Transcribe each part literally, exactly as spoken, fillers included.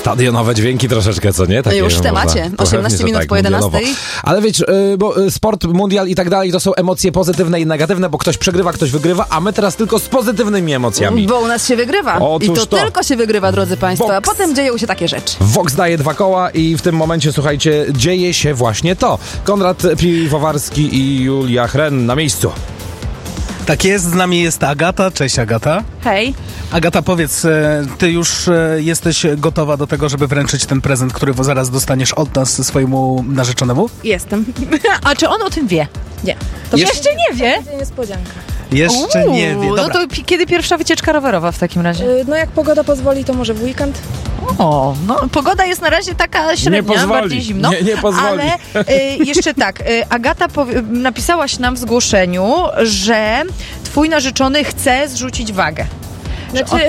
Stadionowe dźwięki troszeczkę, co nie? Takie już w temacie. Można, osiemnaście minut tak, po jedenastej. Ale wiecie, bo sport, mundial i tak dalej, to są emocje pozytywne i negatywne, bo ktoś przegrywa, ktoś wygrywa, a my teraz tylko z pozytywnymi emocjami. Bo u nas się wygrywa. Otóż I to, to tylko się wygrywa, drodzy państwo, Vox. a potem dzieją się takie rzeczy. Vox daje dwa koła i w tym momencie, słuchajcie, dzieje się właśnie to. Konrad Piwowarski i Julia Hren na miejscu. Tak jest, z nami jest Agata. Cześć, Agata. Hej. Agata, powiedz, ty już jesteś gotowa do tego, żeby wręczyć ten prezent, który zaraz dostaniesz od nas swojemu narzeczonemu? Jestem. A czy on o tym wie? Nie. To jeszcze nie wie? Będzie niespodzianka. Jeszcze Uuu, nie wie. Dobra. No to p- kiedy pierwsza wycieczka rowerowa w takim razie? Y, No jak pogoda pozwoli, to może w weekend. O, no pogoda jest na razie taka średnia, pozwoli. bardziej zimno. Nie- nie pozwoli. Ale y, jeszcze tak, y, Agata powie, napisałaś nam w zgłoszeniu, że twój narzeczony chce zrzucić wagę. Znaczy,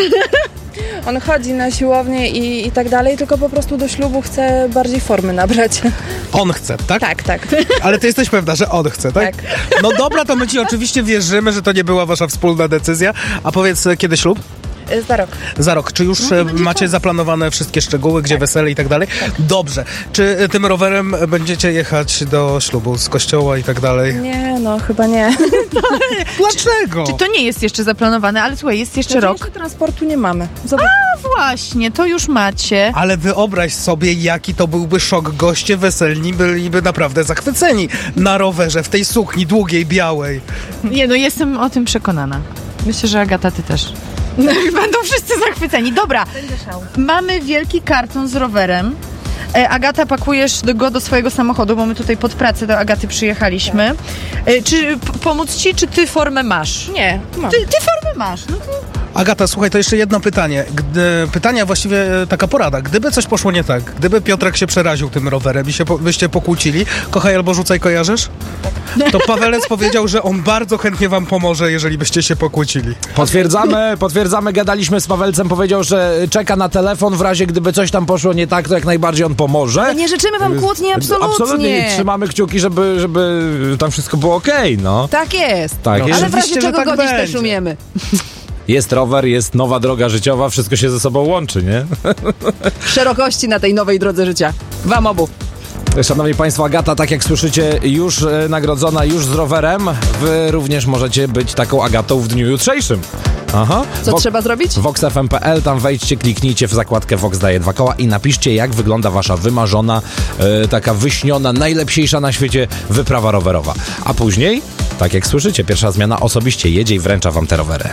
on chodzi na siłownię i, i tak dalej, tylko po prostu do ślubu chce bardziej formy nabrać. On chce, tak? Tak, tak. Ale ty jesteś pewna, że on chce, tak? Tak. No dobra, to my ci oczywiście wierzymy, że to nie była wasza wspólna decyzja. A powiedz, kiedy ślub? Y, Za rok. Za rok. Czy już e, macie zaplanowane wszystkie szczegóły, gdzie wesele i tak dalej? Dobrze. Czy e, tym rowerem będziecie jechać do ślubu z kościoła i tak dalej? Nie, no chyba nie. Dlaczego? Czy to nie jest jeszcze zaplanowane, ale słuchaj, jest jeszcze Znaczy, rok. jeszcze transportu nie mamy. Zobacz. Właśnie, to już macie. Ale wyobraź sobie, jaki to byłby szok. Goście weselni byliby naprawdę zachwyceni na rowerze, w tej sukni długiej, białej. Nie, no jestem o tym przekonana. Myślę, że Agata, ty też. Będą wszyscy zachwyceni. Dobra, mamy wielki karton z rowerem. E, Agata, pakujesz do, go do swojego samochodu, bo my tutaj pod pracę do Agaty przyjechaliśmy. E, czy p- pomóc ci, czy ty formę masz? Nie, mam. Ty, ty formę masz. No to... Agata, słuchaj, to jeszcze jedno pytanie. Gdy, pytania, właściwie e, taka porada. Gdyby coś poszło nie tak, gdyby Piotrek się przeraził tym rowerem i się po, byście pokłócili, kochaj albo rzucaj, kojarzysz? To Pawelec powiedział, że on bardzo chętnie wam pomoże, jeżeli byście się pokłócili. Potwierdzamy, potwierdzamy, gadaliśmy z Pawelcem, powiedział, że czeka na telefon w razie, gdyby coś tam poszło nie tak, to jak najbardziej on pomoże. No nie życzymy wam kłótni, absolutnie. Absolutnie, trzymamy kciuki, żeby, żeby tam wszystko było okej, no. Tak jest. Tak No, jest. Ale w razie Oczywiście, że czego tak godzić będzie. też umiemy. Jest rower, jest nowa droga życiowa, wszystko się ze sobą łączy, nie? Szerokości na tej nowej drodze życia. Wam obu. Szanowni Państwo, Agata, tak jak słyszycie, już e, nagrodzona, już z rowerem. Wy również możecie być taką Agatą w dniu jutrzejszym. Aha. Co Vo- trzeba zrobić? vox f m kropka p l, tam wejdźcie, kliknijcie w zakładkę Vox daje dwa koła i napiszcie, jak wygląda wasza wymarzona, e, taka wyśniona, najlepsza na świecie wyprawa rowerowa. A później, tak jak słyszycie, pierwsza zmiana osobiście jedzie i wręcza wam te rowery.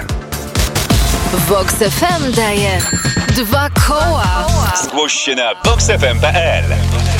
Vox F M daje dwa koła. Zgłoś się na vox f m kropka p l.